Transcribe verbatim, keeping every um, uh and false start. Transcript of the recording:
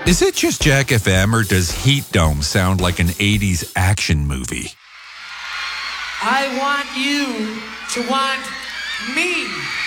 Is it just Jack F M, or does Heat Dome sound like an eighties action movie? I want you to want me.